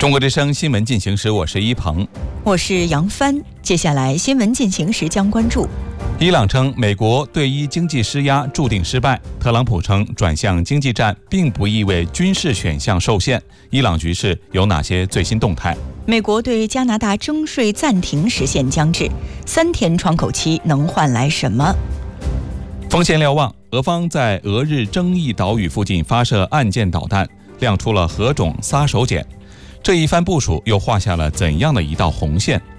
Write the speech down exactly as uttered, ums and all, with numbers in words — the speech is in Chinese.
中国之声新闻进行时，我是一鹏， 我是杨帆。接下来新闻进行时将关注： 伊朗称美国对伊经济施压注定失败，特朗普称转向经济战并不意味军事选项受限。伊朗局势有哪些最新动态？ 美国对加拿大征税暂停时限将至，三天窗口期能换来什么？ 锋线瞭望，俄方在俄日争议岛屿附近发射岸舰导弹，亮出了何种杀手锏。这一番部署又画下了怎样的一道红线？